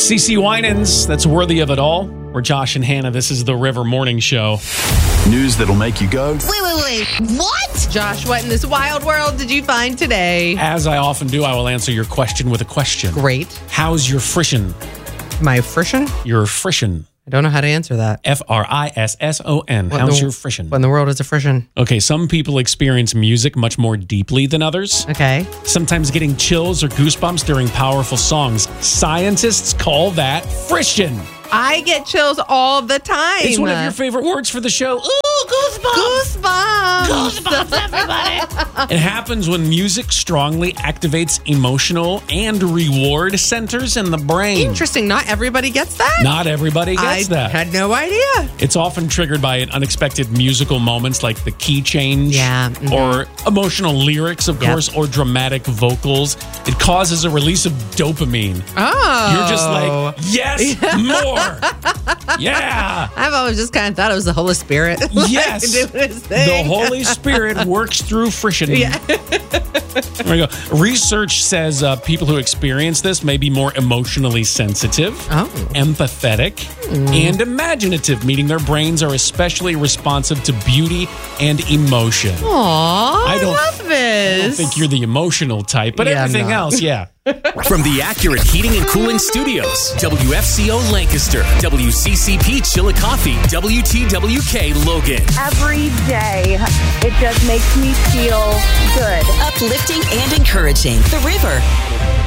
CeCe Winans, that's Worthy of It All. We're Josh and Hannah. This is the River Morning Show. News that'll make you go, Wait. What? Josh, what in this wild world did you find today? As I often do, I will answer your question with a question. Great. How's your frisson? My frisson? Your frisson. I don't know how to answer that. Frisson. How's your frisson? What in the world is a frisson? Okay, some people experience music much more deeply than others. Okay. Sometimes getting chills or goosebumps during powerful songs. Scientists call that frisson. I get chills all the time. It's one of your favorite words for the show. Ooh, goosebumps. Goosebumps, everybody. It happens when music strongly activates emotional and reward centers in the brain. Interesting. Not everybody gets that? Not everybody gets that. I had no idea. It's often triggered by unexpected musical moments like the key change or emotional lyrics, of course, or dramatic vocals. It causes a release of dopamine. Oh. You're just like, yes, more. Yeah. I've always just kind of thought it was the Holy Spirit. Yes. Doing his thing. The Holy Spirit works through frisson. Yeah. There we go. Research says people who experience this may be more emotionally sensitive, empathetic, and imaginative, meaning their brains are especially responsive to beauty and emotion. Aww, I love this. I don't think you're the emotional type, but everything else, yeah. From the Accurate Heating and Cooling Studios, WFCO Lancaster, WCCP Chillicothe, WTWK Logan. Every day, it just makes me feel good. Uplifting and encouraging. The River.